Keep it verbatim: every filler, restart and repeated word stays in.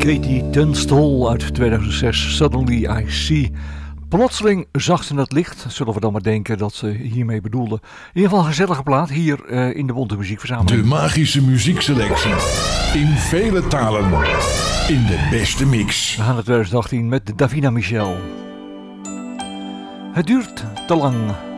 Katie Tunstall uit tweeduizend zes, Suddenly I See. Plotseling zag ze het licht, zullen we dan maar denken dat ze hiermee bedoelde. In ieder geval een gezellige plaat hier uh, in de Bonte Muziekverzameling. De magische muziekselectie in vele talen, in de beste mix. We gaan naar twintig achttien met Davina Michel. Het duurt te lang.